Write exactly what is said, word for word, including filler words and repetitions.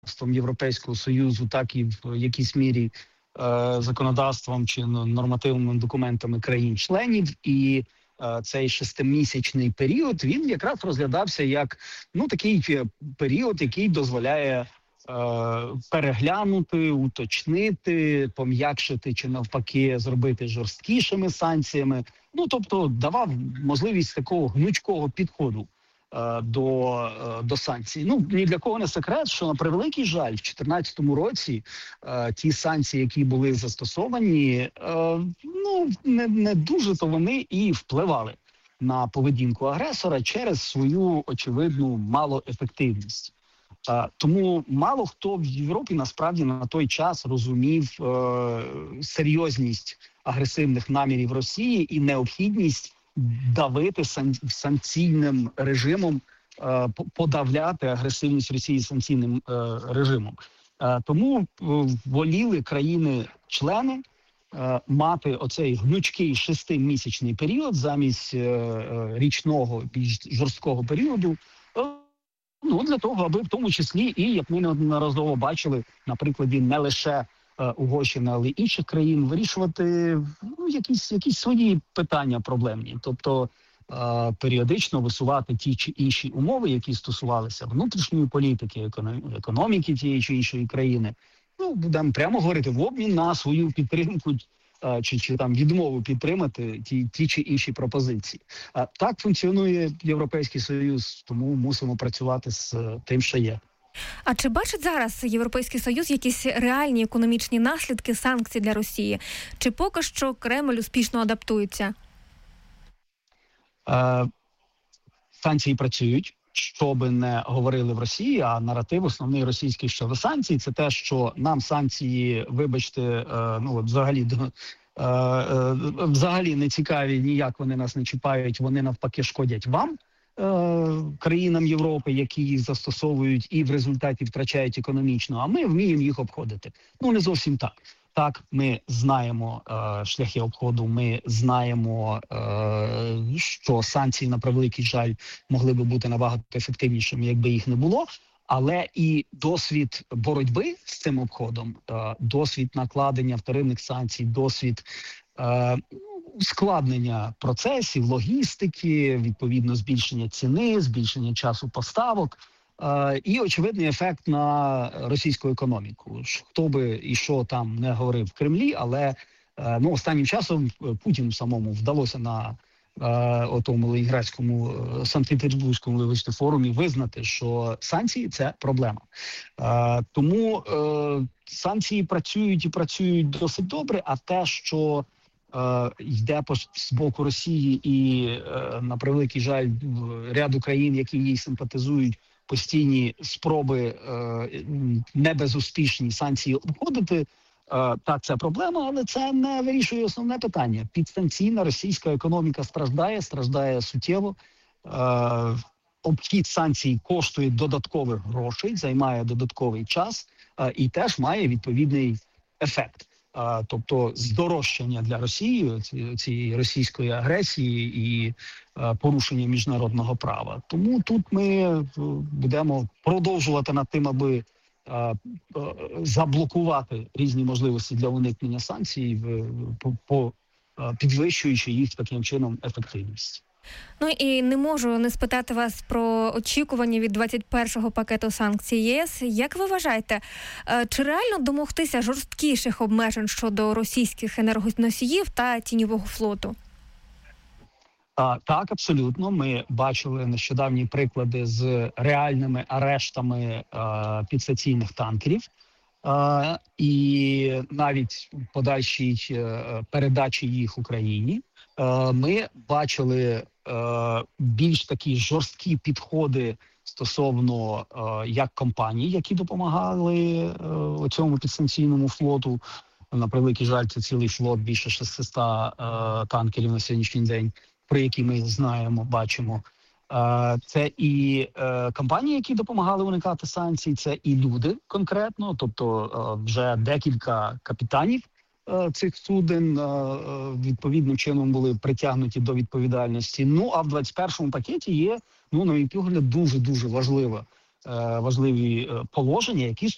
Європейського Союзу, так і в якійсь мірі е, законодавством чи нормативними документами країн-членів. І е, цей шестимісячний період, він якраз розглядався як ну такий період, який дозволяє е, переглянути, уточнити, пом'якшити чи навпаки зробити жорсткішими санкціями. Ну тобто давав можливість такого гнучкого підходу До, до санкцій. Ну, ні для кого не секрет, що на превеликий жаль, в дві тисячі чотирнадцятому році е, ті санкції, які були застосовані, е, ну, не, не дуже-то вони і впливали на поведінку агресора через свою очевидну малоефективність. Е, тому мало хто в Європі насправді на той час розумів е, серйозність агресивних намірів Росії і необхідність давити сан санкційним режимом, е, подавляти агресивність Росії санкційним е, режимом. Е, тому е, воліли країни-члени е, мати оцей гнучкий шестимісячний період замість е, річного, більш жорсткого періоду, е, ну, для того, аби в тому числі, і, як ми неодноразово бачили, на прикладі не лише Угорщини, але й інших країн, вирішувати ну, якісь, якісь свої питання проблемні. Тобто е періодично висувати ті чи інші умови, які стосувалися внутрішньої політики, економіки тієї чи іншої країни. Ну, будемо прямо говорити, в обмін на свою підтримку е чи, чи там відмову підтримати ті, ті чи інші пропозиції. А так функціонує Європейський Союз, тому мусимо працювати з тим, що є. А чи бачить зараз Європейський Союз якісь реальні економічні наслідки санкцій для Росії? Чи поки що Кремль успішно адаптується? Е, санкції працюють. Що би не говорили в Росії, а наратив основний російський щодо санкцій – це те, що нам санкції, вибачте, е, ну от взагалі до е, е, взагалі не цікаві, ніяк вони нас не чіпають, вони навпаки шкодять вам, країнам Європи, які їх застосовують і в результаті втрачають економічно, а ми вміємо їх обходити. Ну, не зовсім так. Так, ми знаємо е, шляхи обходу, ми знаємо, е, що санкції, на превеликий жаль, могли би бути набагато ефективнішими, якби їх не було. Але і досвід боротьби з цим обходом, е, досвід накладення вторинних санкцій, досвід е, ускладнення процесів, логістики, відповідно збільшення ціни, збільшення часу поставок е і очевидний ефект на російську економіку. Хто би і що там не говорив в Кремлі, але е ну, останнім часом Путіну самому вдалося на е отому ленінградському, Санкт-Петербурзькому, вибачте, форумі визнати, що санкції – це проблема. Е тому е санкції працюють і працюють досить добре, а те, що Е, йде по, з боку Росії і, е, на превеликий жаль, ряду країн, які їй симпатизують, постійні спроби е, не безуспішні санкції обходити, е, так, це проблема, але це не вирішує основне питання. Підстанційна російська економіка страждає, страждає суттєво. Е, обхід санкцій коштує додаткових грошей, займає додатковий час е, і теж має відповідний ефект. А, тобто здорожчання для Росії цієї російської агресії і а, порушення міжнародного права. Тому тут ми будемо продовжувати над тим, аби а, а, заблокувати різні можливості для уникнення санкцій, в, по, по а, підвищуючи їх таким чином ефективність. Ну і не можу не спитати вас про очікування від двадцять першого пакету санкцій ЄС. Як ви вважаєте, чи реально домогтися жорсткіших обмежень щодо російських енергоносіїв та тіньового флоту? А, так, абсолютно. Ми бачили нещодавні приклади з реальними арештами а, підстаційних танкерів. А, і навіть подальшій а, передачі їх Україні. А, ми бачили а, більш такі жорсткі підходи стосовно а, як компаній, які допомагали а, цьому підстанційному флоту. На превеликий жаль, це цілий флот, більше шестисот а, танкерів на сьогоднішній день, про які ми знаємо, бачимо. Це і е, компанії, які допомагали уникати санкцій, це і люди конкретно, тобто е, вже декілька капітанів е, цих суден е, відповідним чином були притягнуті до відповідальності. Ну, а в двадцять першому пакеті є, ну, на мій погляд, дуже-дуже важливе, е, важливі положення, які